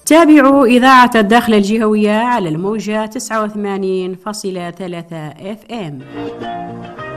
تابعوا إذاعة الداخل الجهوية على الموجة 89.3 FM.